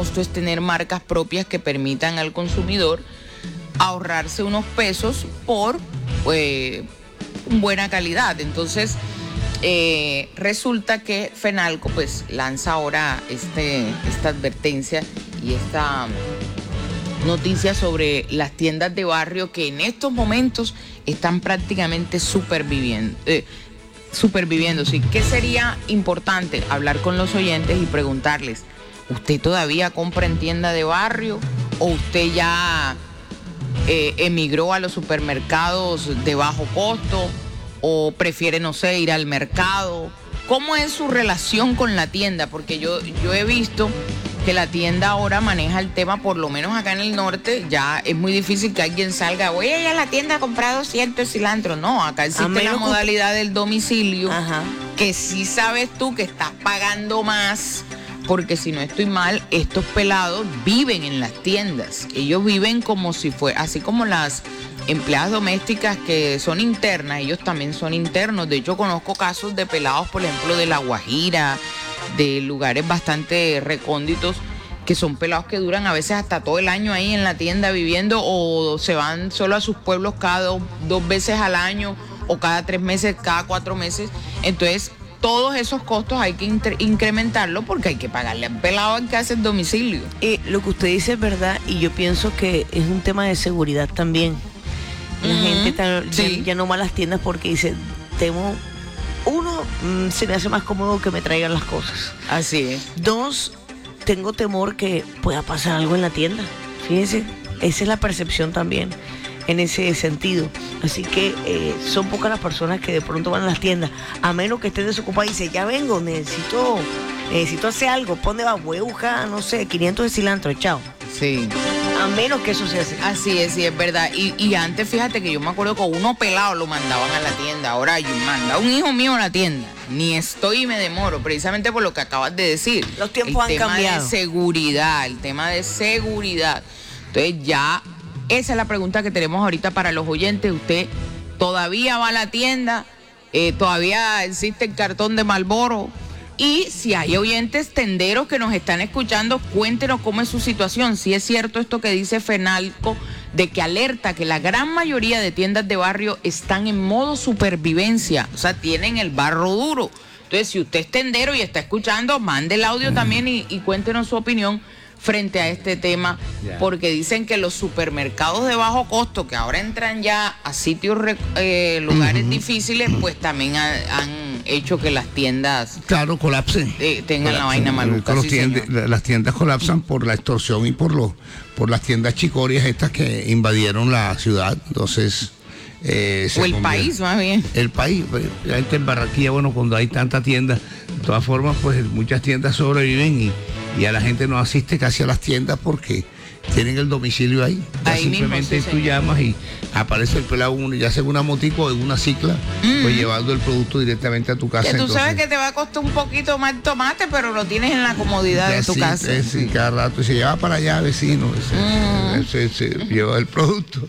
costo es tener marcas propias que permitan al consumidor ahorrarse unos pesos por buena calidad. Entonces, resulta que Fenalco pues lanza ahora esta advertencia y esta noticia sobre las tiendas de barrio que en estos momentos están prácticamente superviviendo. Sí, ¿qué sería importante? Hablar con los oyentes y preguntarles, ¿usted todavía compra en tienda de barrio o usted ya emigró a los supermercados de bajo costo o prefiere, no sé, ir al mercado? ¿Cómo es su relación con la tienda? Porque yo he visto que la tienda ahora maneja el tema, por lo menos acá en el norte, ya es muy difícil que alguien salga, voy a ir a la tienda a comprar 200 de cilantro. No, acá existe la modalidad del domicilio, que sí sabes tú que estás pagando más, porque si no estoy mal, estos pelados viven en las tiendas. Ellos viven como si fuera, así como las empleadas domésticas que son internas, ellos también son internos. De hecho, conozco casos de pelados, por ejemplo, de La Guajira, de lugares bastante recónditos, que son pelados que duran a veces hasta todo el año ahí en la tienda viviendo, o se van solo a sus pueblos cada dos veces al año, o cada 3 meses, cada 4 meses. Entonces, todos esos costos hay que incrementarlo porque hay que pagarle al pelado que hace el domicilio. Lo que usted dice es verdad, y yo pienso que es un tema de seguridad también. La gente ya no va a las tiendas porque dice, se me hace más cómodo que me traigan las cosas. Así es. 2, tengo temor que pueda pasar algo en la tienda. Fíjense, esa es la percepción también en ese sentido. Así que son pocas las personas que de pronto van a las tiendas, a menos que estén desocupadas y dicen, ya vengo, necesito hacer algo, ¿dónde va? Voy a buscar, no sé, 500 de cilantro, chao. Sí. A menos que eso sea así. Así es, sí, es verdad. Y antes, fíjate que yo me acuerdo que uno pelado lo mandaban a la tienda. Ahora yo mando a un hijo mío a la tienda. Ni estoy y me demoro, precisamente por lo que acabas de decir. Los tiempos han cambiado. El tema de seguridad. Entonces ya, esa es la pregunta que tenemos ahorita para los oyentes. ¿Usted todavía va a la tienda? ¿Todavía existe el cartón de Marlboro? Y si hay oyentes tenderos que nos están escuchando, cuéntenos cómo es su situación. Si es cierto esto que dice Fenalco, de que alerta que la gran mayoría de tiendas de barrio están en modo supervivencia, o sea, tienen el barro duro. Entonces, si usted es tendero y está escuchando, mande el audio también y cuéntenos su opinión frente a este tema, porque dicen que los supermercados de bajo costo, que ahora entran ya a sitios, lugares difíciles, pues también han hecho que las tiendas colapsen, tengan la vaina maluca. Las tiendas colapsan por la extorsión y por las tiendas chicorias estas que invadieron la ciudad. Entonces país, más bien. El país, la gente en Barranquilla, bueno, cuando hay tanta tienda, de todas formas, pues muchas tiendas sobreviven y a la gente no asiste casi a las tiendas porque tienen el domicilio ahí. Simplemente tú llamas y aparece el pelado uno, ya sea en una motico o en una cicla, pues llevando el producto directamente a tu casa. Que tú sabes que te va a costar un poquito más el tomate, pero lo tienes en la comodidad de tu casa. Sí, cada rato. Y se lleva para allá, vecino. Se lleva el producto.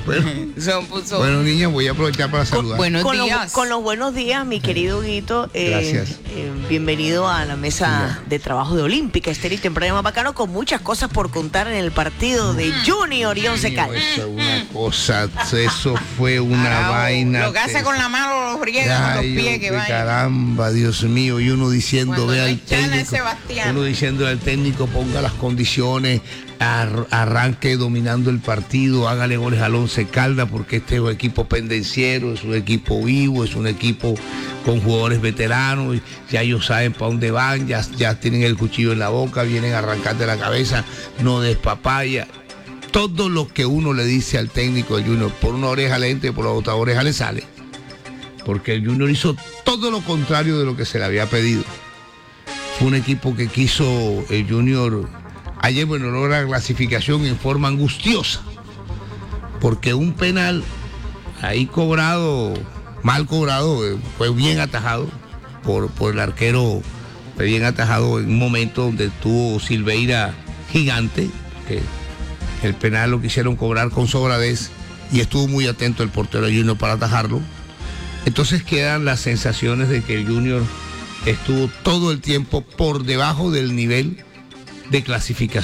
Bueno, niña, voy a aprovechar para saludar. Con los buenos días, mi querido Guito. Gracias. Bienvenido a la mesa de trabajo de Olímpica Estéreo y Temprano Más Bacano, con muchas cosas por contar en el partido de Junior y Once Caldas. Eso fue una vaina. Lo que hace con la mano lo riega con los pies, que vaya. Caramba, Dios mío, y uno diciendo, ve al técnico, al técnico, ponga las condiciones, arranque dominando el partido, hágale goles al Once Caldas, porque este es un equipo pendenciero, es un equipo vivo, es un equipo con jugadores veteranos, ya ellos saben para dónde van, ya tienen el cuchillo en la boca, vienen a arrancarte la cabeza, no des papaya. Todo lo que uno le dice al técnico del Junior, por una oreja le entra y por la otra oreja le sale. Porque el Junior hizo todo lo contrario de lo que se le había pedido. Fue un equipo que quiso el Junior. Ayer, logra la clasificación en forma angustiosa. Porque un penal ahí mal cobrado, fue bien atajado por el arquero, fue bien atajado en un momento donde tuvo Silveira gigante, que el penal lo quisieron cobrar con sobradez y estuvo muy atento el portero de Junior para atajarlo. Entonces quedan las sensaciones de que el Junior estuvo todo el tiempo por debajo del nivel de clasificación.